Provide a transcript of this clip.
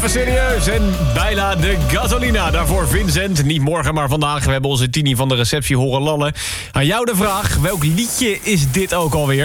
Even serieus. En bijna de gasolina. Daarvoor Vincent. Niet morgen, maar vandaag. We hebben onze Tini van de receptie horen lallen. Aan jou de vraag. Welk liedje is dit ook alweer?